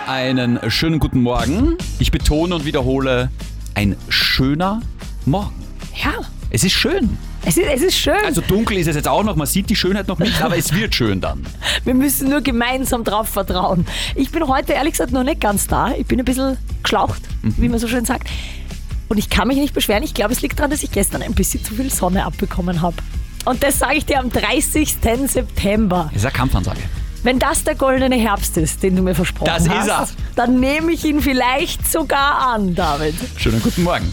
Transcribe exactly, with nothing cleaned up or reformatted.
einen schönen guten Morgen. Ich betone und wiederhole, ein schöner Morgen. Ja. Es ist schön. Es ist, es ist schön. Also dunkel ist es jetzt auch noch, man sieht die Schönheit noch nicht, aber es wird schön dann. Wir müssen nur gemeinsam drauf vertrauen. Ich bin heute ehrlich gesagt noch nicht ganz da. Ich bin ein bisschen geschlaucht, mhm. wie man so schön sagt. Und ich kann mich nicht beschweren. Ich glaube, es liegt daran, dass ich gestern ein bisschen zu viel Sonne abbekommen habe. Und das sage ich dir am dreißigsten September. Das ist eine Kampfansage. Wenn das der goldene Herbst ist, den du mir versprochen das hast, ist er. dann nehme ich ihn vielleicht sogar an, David. Schönen guten Morgen.